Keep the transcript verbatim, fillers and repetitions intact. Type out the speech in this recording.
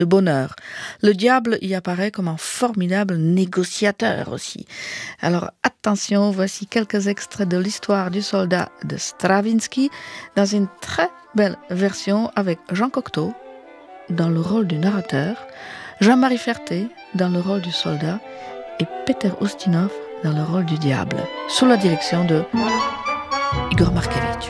de bonheur. Le diable y apparaît comme un formidable négociateur aussi. Alors attention, voici quelques extraits de l'histoire du soldat de Stravinsky dans une très belle version avec Jean Cocteau dans le rôle du narrateur, Jean-Marie Ferté dans le rôle du soldat et Peter Ustinov dans le rôle du diable, sous la direction de Igor Markevitch.